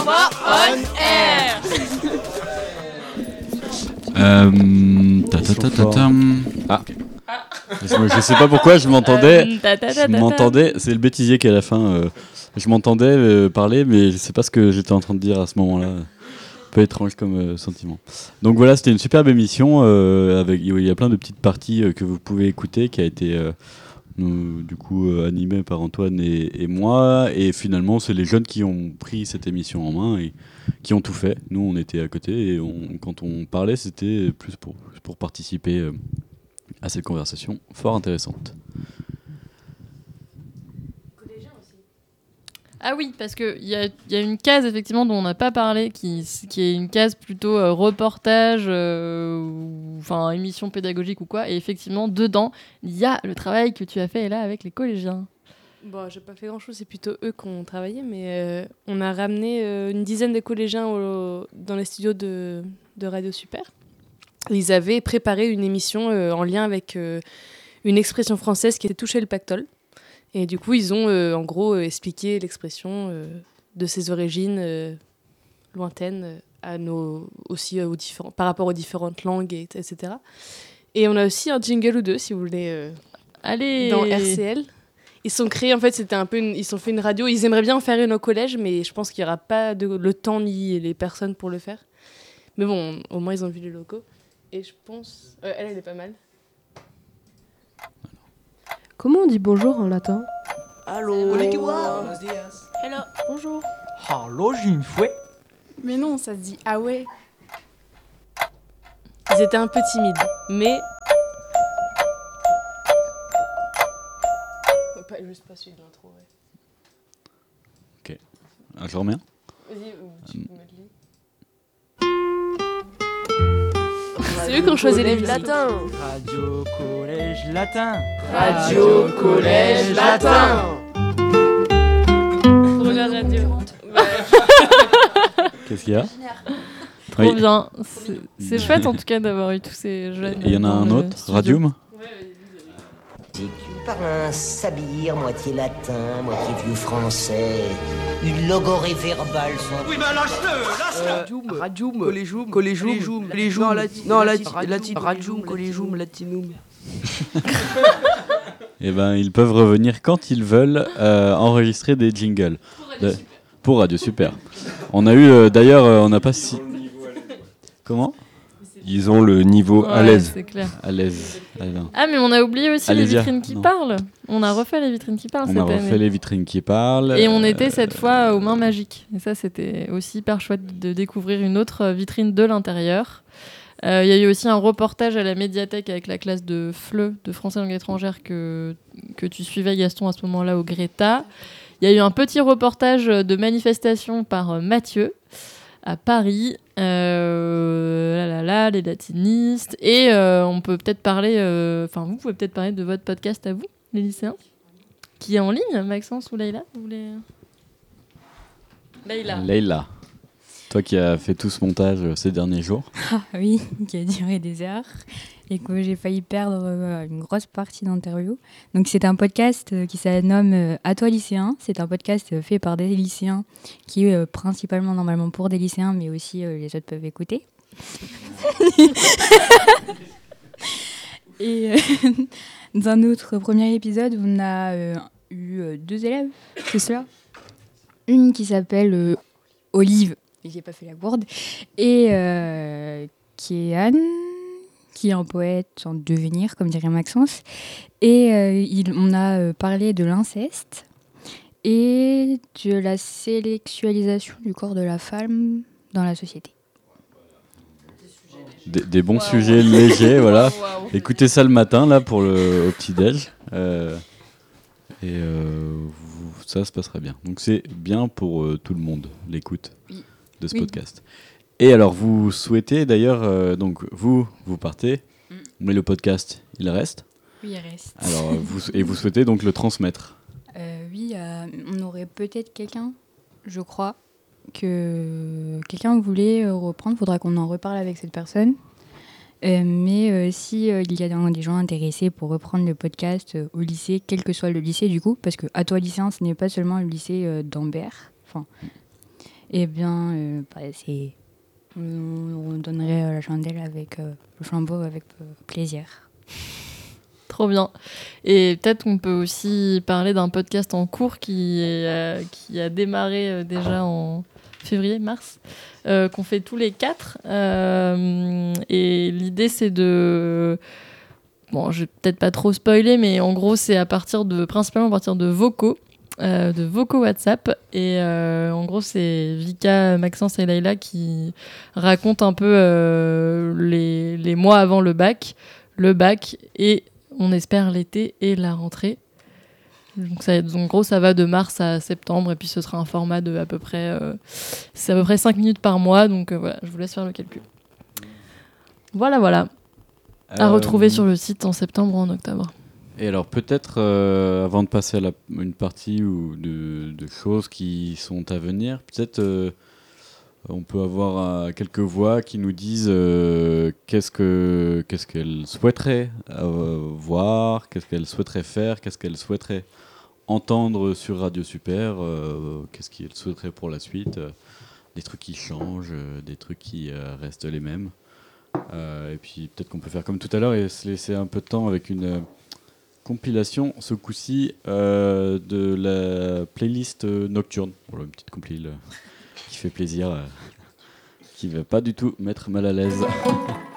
On air. Je sais pas pourquoi je m'entendais, c'est le bêtisier qui est à la fin. Je m'entendais parler, mais je sais pas ce que j'étais en train de dire à ce moment-là. Un peu étrange comme sentiment. Donc voilà, c'était une superbe émission avec il y a plein de petites parties que vous pouvez écouter, qui a été du coup animée par Antoine et moi. Et finalement, c'est les jeunes qui ont pris cette émission en main et qui ont tout fait. Nous, on était à côté et quand on parlait, c'était plus pour participer à cette conversation fort intéressante. Ah oui, parce qu'il y a une case effectivement dont on n'a pas parlé, qui est une case plutôt reportage, enfin émission pédagogique ou quoi. Et effectivement, dedans, il y a le travail que tu as fait là avec les collégiens. Bon, j'ai pas fait grand-chose, c'est plutôt eux qui ont travaillé, mais on a ramené une dizaine de collégiens dans les studios de Radio Super. Ils avaient préparé une émission en lien avec une expression française qui était toucher le pactole. Et du coup, ils ont en gros expliqué l'expression de ses origines lointaines par rapport aux différentes langues, etc. Et on a aussi un jingle ou deux, si vous voulez, dans RCL. Ils sont créés, en fait, ils ont fait une radio. Ils aimeraient bien en faire une au collège, mais je pense qu'il n'y aura pas le temps ni les personnes pour le faire. Mais bon, au moins, ils ont vu les locaux. Et je pense... elle est pas mal. Comment on dit bonjour en latin? Allô. Hello. Bonjour. Hallo, j'ai une fouet. Mais non, ça se dit ah ouais. Ils étaient un peu timides, mais... Juste pas celui de l'intro, ouais. Ok. Je remets un. Vas-y, tu peux mettre lui. C'est eux qui ont choisi les latins. Radio Collège Latin. Radio Collège Latin. Pour la radio. Qu'est-ce qu'il y a? Trop bien. C'est chouette en tout cas d'avoir eu tous ces jeunes. Il y en a un autre, Radium. Tu parles un sabir, moitié latin, moitié vieux français. Une logorée verbale sans... Oui, bah lâche-le. Radium, collégium, latin, radium, collégium, latinum. Eh ben, ils peuvent revenir quand ils veulent enregistrer des jingles. Pour Radio Super. On a eu, d'ailleurs, on n'a pas si... Comment ? Ils ont le niveau à l'aise. C'est clair. À l'aise. Ah, mais on a oublié aussi les Alésia. vitrines qui parlent. On a refait les vitrines qui parlent cette année. On a refait les vitrines qui parlent. Et on était cette fois aux mains magiques. Et ça, c'était aussi hyper chouette de découvrir une autre vitrine de l'intérieur. Il y a eu aussi un reportage à la médiathèque avec la classe de FLE, de français langue étrangère, que tu suivais, Gaston, à ce moment-là au Greta. Il y a eu un petit reportage de manifestation par Mathieu à Paris. Les latinistes. Et on peut peut-être parler... vous pouvez peut-être parler de votre podcast à vous, les lycéens, qui est en ligne, Maxence ou Leïla, vous voulez... Leïla. Toi qui as fait tout ce montage ces derniers jours. Ah oui, qui a duré des heures et que j'ai failli perdre une grosse partie d'interview. Donc c'est un podcast qui se nomme À toi lycéen. C'est un podcast fait par des lycéens qui est principalement normalement pour des lycéens, mais aussi les autres peuvent écouter. Et dans un autre premier épisode, on a eu 2 élèves, c'est cela. Une qui s'appelle Olive, et j'ai pas fait la gourde, et qui est Anne, qui est un poète en devenir, comme dirait Maxence. Et on a parlé de l'inceste et de la sexualisation du corps de la femme dans la société. Des bons sujets légers, voilà. Écoutez ça le matin, là, au petit-déj. Ça se passerait bien. Donc c'est bien pour tout le monde, l'écoute de ce podcast. Et alors, vous souhaitez d'ailleurs, donc vous partez, mais le podcast, il reste ? Oui, il reste. Alors, vous souhaitez donc le transmettre ? Oui, on aurait peut-être quelqu'un, je crois, que quelqu'un voulait reprendre. Il faudra qu'on en reparle avec cette personne. Mais si il y a des gens intéressés pour reprendre le podcast au lycée, quel que soit le lycée du coup, parce que À toi lycéen, ce n'est pas seulement le lycée d'Ambert. eh bien, on donnerait la chandelle avec le flambeau avec plaisir. Trop bien. Et peut-être qu'on peut aussi parler d'un podcast en cours qui a démarré déjà en février-mars, qu'on fait tous les 4. Et l'idée, c'est de... Bon, je vais peut-être pas trop spoiler, mais en gros, c'est principalement à partir de vocaux WhatsApp. Et en gros, c'est Vika, Maxence et Layla qui racontent un peu les mois avant le bac et on espère l'été et la rentrée. Donc en gros, ça va de mars à septembre et puis ce sera un format de à peu près 5 minutes par mois. Donc voilà, je vous laisse faire le calcul. Voilà. À retrouver sur le site en septembre ou en octobre. Et alors peut-être, avant de passer à une partie ou de choses qui sont à venir, peut-être on peut avoir quelques voix qui nous disent qu'est-ce qu'elles souhaiteraient voir, qu'est-ce qu'elles souhaiteraient faire, qu'est-ce qu'elles souhaiteraient entendre sur Radio Super, qu'est-ce qu'elles souhaiteraient pour la suite, des trucs qui changent, des trucs qui restent les mêmes. Et puis peut-être qu'on peut faire comme tout à l'heure et se laisser un peu de temps avec une compilation, ce coup-ci, de la playlist nocturne. Voilà, une petite compile qui fait plaisir, qui ne va pas du tout mettre mal à l'aise.